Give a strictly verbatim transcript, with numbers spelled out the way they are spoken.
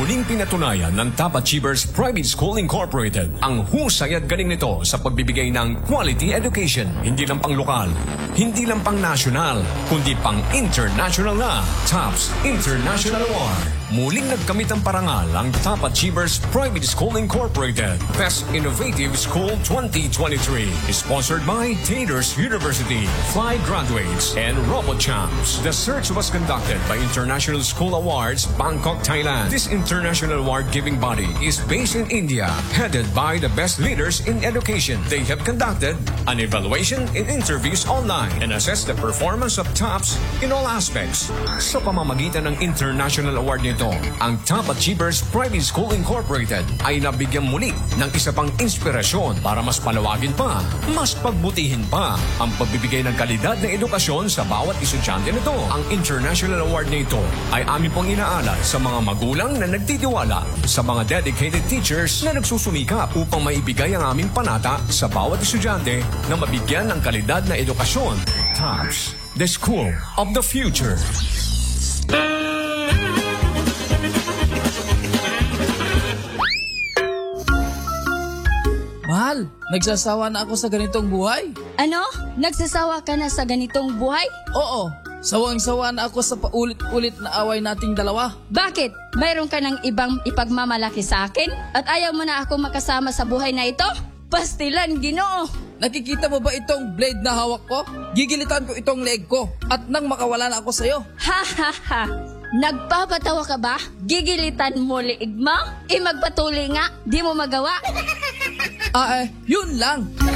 Muling pinatunayan ng Top Achievers Private School Incorporated ang husay at galing nito sa pagbibigay ng quality education. Hindi lang pang lokal, hindi lang pang national, kundi pang international na. TOPS International Award. Muling nagkamit ang parangal ang Top Achievers Private School Incorporated Best Innovative School twenty twenty-three. Sponsored by Taters University, Fly Graduates, and RoboChamps. The search was conducted by International School Awards, Bangkok, Thailand. This international award-giving body is based in India, headed by the best leaders in education. They have conducted an evaluation in interviews online and assessed the performance of TOPS in all aspects. Sa pamamagitan ng international award nito, ang Top Achievers Private School Incorporated ay nabigyan muli ng isa pang inspirasyon para mas palawagin pa, mas pagbutihin pa ang pagbibigay ng kalidad na edukasyon sa bawat estudyante nito. Ang international award nito ay amin pong inaalay sa mga magulang na nagtitiwala, sa mga dedicated teachers na nagsusumikap upang maibigay ang aming panata sa bawat estudyante na mabigyan ng kalidad na edukasyon. TOPS, the School of the Future. Mahal, nagsasawa na ako sa ganitong buhay. Ano? Nagsasawa ka na sa ganitong buhay? Oo, sawang-sawa na ako sa paulit-ulit na away nating dalawa. Bakit? Mayroon ka ng ibang ipagmamalaki sa akin? At ayaw mo na ako makasama sa buhay na ito? Pastilan, Ginoo! Nakikita mo ba itong blade na hawak ko? Gigilitan ko itong leg ko at nang makawala na ako sa'yo. Ha ha ha! Nagpapatawa ka ba? Gigilitan mo liig mo? E magpatuloy nga, di mo magawa? Ah eh, yun lang.